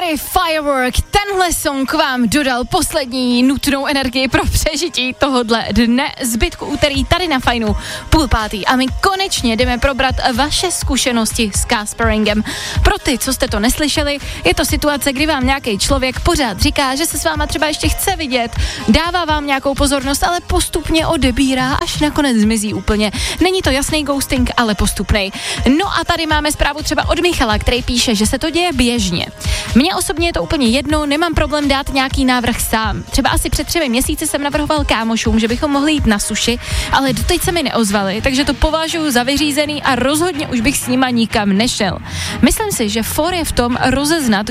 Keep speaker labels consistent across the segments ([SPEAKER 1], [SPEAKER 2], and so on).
[SPEAKER 1] Coldplay Firework, tenhle song vám dodal poslední nutnou energii pro přežití tohodle dne, zbytku úterý tady na Fajnu 4:30 a my konečně jdeme probrat vaše zkušenosti s Casperingem. Pro ty, co jste to neslyšeli, je to situace, kdy vám nějaký člověk pořád říká, že se s váma třeba ještě chce vidět, dává vám nějakou pozornost, ale postupně odebírá, až nakonec zmizí úplně. Není to jasný ghosting, ale postupnej. No a tady máme zprávu třeba od Michala, který píše, že se to děje běžně. Mně osobně je to úplně jedno, nemám problém dát nějaký návrh sám. Třeba asi před 3 měsíci jsem navrhoval kámošům, že bychom mohli jít na sushi, ale doteď se mi neozvali, takže to považuji za vyřízený a rozhodně už bych s nima nikam nešel. Myslím si, že for je v tom rozeznat,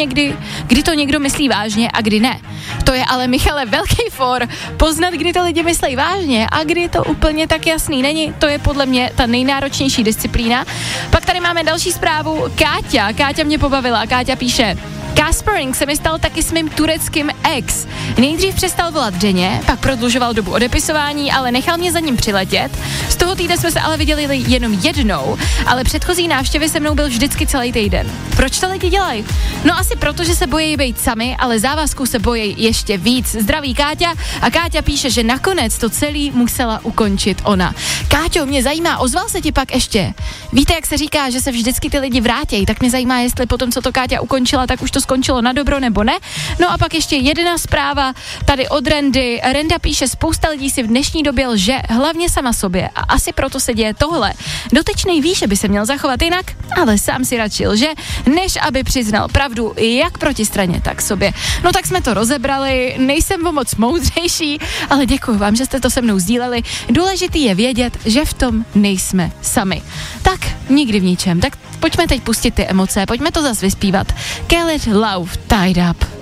[SPEAKER 1] kdy to někdo myslí vážně a kdy ne. To je ale, Michale, velký for, poznat, kdy to lidi myslí vážně a kdy to úplně tak jasný není. To je podle mě ta nejnáročnější disciplína. Pak tady máme další zprávu. Káťa mě pobavila. Káťa píše: Caspering se mi stal taky s mým tureckým ex. Nejdřív přestal volat denně, pak prodlužoval dobu odepisování, ale nechal mě za ním přiletět. Z toho týdne jsme se ale viděli jenom jednou, ale předchozí návštěvy se mnou byl vždycky celý týden. Proč to lidi dělají? No asi proto, že se bojí být sami, ale závazků se bojí ještě víc. Zdraví Káťa a Káťa píše, že nakonec to celý musela ukončit ona. Káťo, mě zajímá, ozval se ti pak ještě? Víte, jak se říká, že se vždycky ty lidi vrátějí, tak mě zajímá, jestli potom, co to Káťa ukončila, tak už to skončilo na dobro nebo ne. No a pak ještě jedna zpráva tady od Rendy. Renda píše, spousta lidí si v dnešní době lže, hlavně sama sobě, a asi proto se děje tohle. Dotyčnej ví, že by se měl zachovat jinak, ale sám si radši lže, než aby přiznal pravdu jak proti straně, tak sobě. No tak jsme to rozebrali, nejsem o moc moudřejší, ale děkuji vám, že jste to se mnou sdíleli. Důležitý je vědět, že v tom nejsme sami. Tak nikdy v ničem. Tak pojďme teď pustit ty emoce, pojďme to zas vyspívat. Kelly Love, Tied Up.